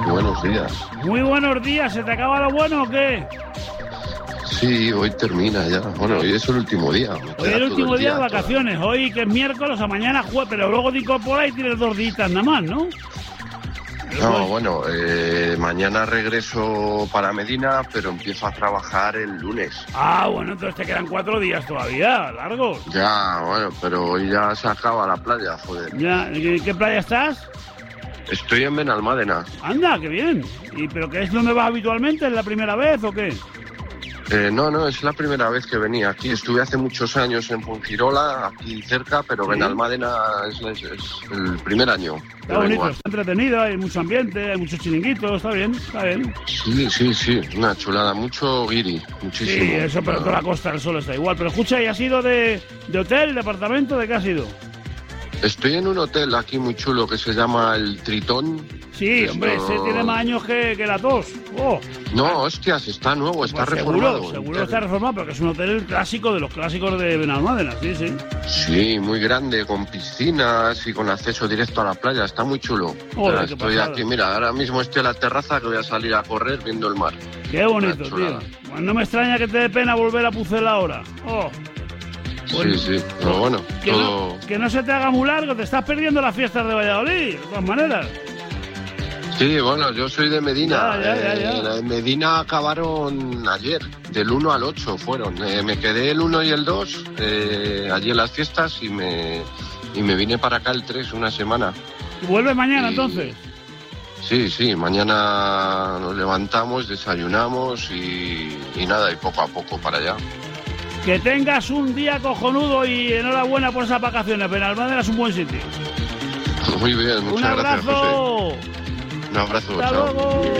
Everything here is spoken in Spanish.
buenos días. Muy buenos días, ¿se te acaba lo bueno o qué? Sí, hoy termina ya. Bueno, hoy es el último día. Hoy es el último día de vacaciones, hoy que es miércoles, a mañana jueves, pero luego te incorporas y tienes 2 días nada más, ¿no? No, bueno, mañana regreso para Medina, pero empiezo a trabajar el lunes. Ah, bueno, entonces te quedan 4 días todavía, largos. Ya, bueno, pero hoy ya se acaba la playa, joder. Ya, ¿en qué playa estás? Estoy en Benalmádena. Anda, qué bien. ¿Pero qué es donde vas habitualmente? ¿Es la primera vez o qué? No, es la primera vez que venía aquí. Estuve hace muchos años en Fuengirola, aquí cerca, pero ¿Sí? Benalmádena es el primer año. Está bonito, está entretenido, hay mucho ambiente, hay muchos chiringuitos, está bien, está bien. Sí, una chulada, mucho guiri, muchísimo. Sí, eso, pero toda la Costa del Sol está igual. Pero escucha, ¿y has ido de hotel, departamento? ¿De qué has ido? Estoy en un hotel aquí muy chulo que se llama el Tritón. Sí, hombre, ese tiene más años que la tos. Oh. No, hostias, está nuevo, está reformado. Seguro está reformado, pero que es un hotel clásico de los clásicos de Benalmádena, sí. Sí, muy grande, con piscinas y con acceso directo a la playa, está muy chulo. Joder, estoy aquí, mira, ahora mismo estoy en la terraza que voy a salir a correr viendo el mar. Qué bonito, tío. Pues no me extraña que te dé pena volver a Pucela ahora. Oh. Bueno, sí, pero bueno, que no se te haga muy largo, te estás perdiendo las fiestas de Valladolid, de todas maneras. Sí, bueno, yo soy de Medina. Ya. En Medina acabaron ayer, del 1 al 8 fueron. Me quedé el 1 y el 2 allí en las fiestas y me vine para acá el 3, una semana. ¿Y vuelves mañana entonces? Sí, mañana nos levantamos, desayunamos y nada, y poco a poco para allá. Que tengas un día cojonudo y enhorabuena por esas vacaciones. Benalmádena es un buen sitio. Muy bien, muchas gracias, José. Un abrazo, Hasta chao. Luego.